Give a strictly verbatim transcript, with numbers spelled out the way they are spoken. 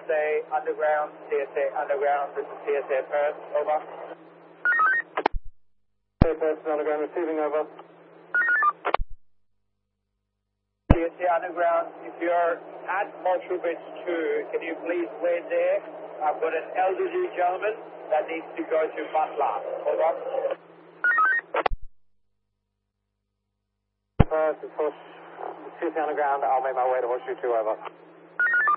S A Underground, C S A Underground, this is C S A Perth, over. C S A Perth Underground receiving, over. C S A Underground, if you're at Horseshoe Bridge two, can you please wait there? I've got an elderly gentleman that needs to go to Butler, over. Perth, it's Horse, C S A Underground, I'll make my way to Horseshoe two, over.